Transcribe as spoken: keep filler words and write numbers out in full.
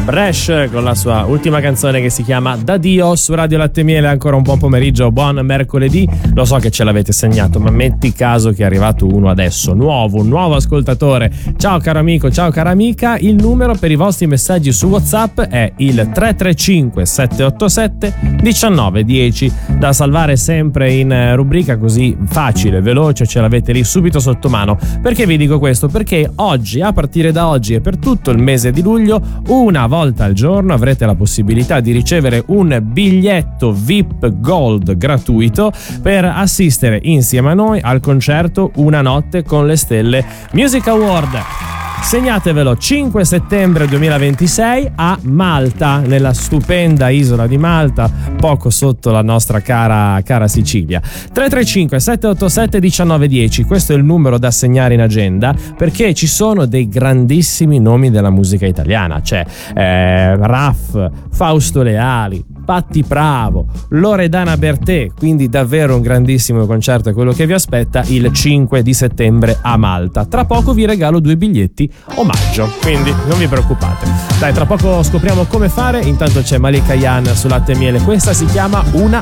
Bresh con la sua ultima canzone che si chiama Da Dio su Radio Latte e Miele. Ancora un buon pomeriggio, buon mercoledì. Lo so che ce l'avete segnato, ma metti caso che è arrivato uno adesso, nuovo, un nuovo ascoltatore. Ciao caro amico, ciao cara amica. Il numero per i vostri messaggi su WhatsApp è il tre tre cinque sette otto sette uno nove uno zero, da salvare sempre in rubrica, così facile, veloce, ce l'avete lì subito sotto mano. Perché vi dico questo? Perché oggi, a partire da oggi e per tutto il mese di luglio, una volta al giorno avrete la possibilità di ricevere un biglietto V I P Gold gratuito per assistere insieme a noi al concerto Una notte con le stelle Music Award. Segnatevelo, cinque settembre duemilaventisei a Malta, nella stupenda isola di Malta, poco sotto la nostra cara, cara Sicilia. Tre tre cinque sette otto sette uno nove uno zero, questo è il numero da segnare in agenda, perché ci sono dei grandissimi nomi della musica italiana. C'è eh, Raff, Fausto Leali, Patti Bravo, Loredana Bertè, quindi davvero un grandissimo concerto è quello che vi aspetta il cinque di settembre a Malta. Tra poco vi regalo due biglietti omaggio, quindi non vi preoccupate. Dai, tra poco scopriamo come fare. Intanto c'è Malika Yan su Latte e Miele, questa si chiama Una